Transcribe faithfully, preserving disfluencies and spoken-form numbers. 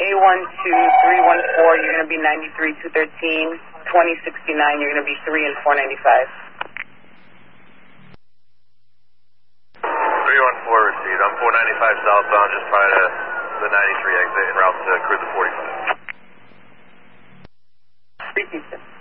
A one two three one four, you're going to be ninety-three two thirteen. twenty sixty-nine, you're going to be three and four ninety-five. three one four received. I'm four ninety-five southbound, just prior to the ninety-three exit en route to Cruise forty-five. Speaking.